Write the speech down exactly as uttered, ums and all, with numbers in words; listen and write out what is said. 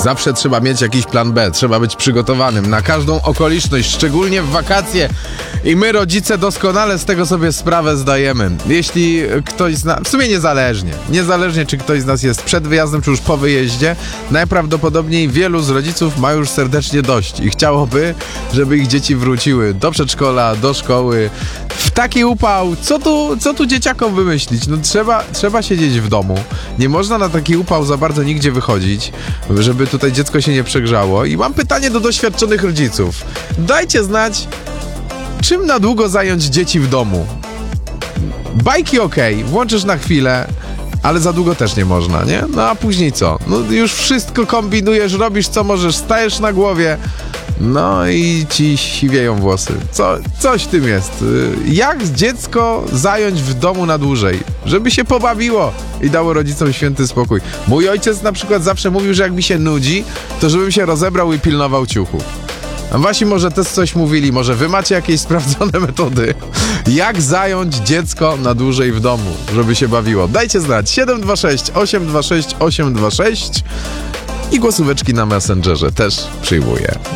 Zawsze trzeba mieć jakiś plan B, trzeba być przygotowanym na każdą okoliczność, szczególnie w wakacje. I my, rodzice, doskonale z tego sobie sprawę zdajemy. Jeśli ktoś z nas, w sumie niezależnie, niezależnie czy ktoś z nas jest przed wyjazdem, czy już po wyjeździe, najprawdopodobniej wielu z rodziców ma już serdecznie dość i chciałoby, żeby ich dzieci wróciły do przedszkola, do szkoły. W taki upał, co tu, co tu dzieciakom wymyślić? No trzeba, trzeba siedzieć w domu. Nie można na taki upał za bardzo nigdzie wychodzić, żeby tutaj dziecko się nie przegrzało. I mam pytanie do doświadczonych rodziców. Dajcie znać, czym na długo zająć dzieci w domu? Bajki okej, okay, włączysz na chwilę, ale za długo też nie można, nie? No a później co? No już wszystko kombinujesz, robisz co możesz, stajesz na głowie, no i ci siwieją włosy. Co, coś w tym jest. Jak dziecko zająć w domu na dłużej? Żeby się pobawiło i dało rodzicom święty spokój. Mój ojciec na przykład zawsze mówił, że jak mi się nudzi, to żebym się rozebrał i pilnował ciuchów. A wasi może też coś mówili, może wy macie jakieś sprawdzone metody, jak zająć dziecko na dłużej w domu, żeby się bawiło. Dajcie znać siedem dwa sześć osiem dwa sześć osiem dwa sześć i głosóweczki na Messengerze też przyjmuję.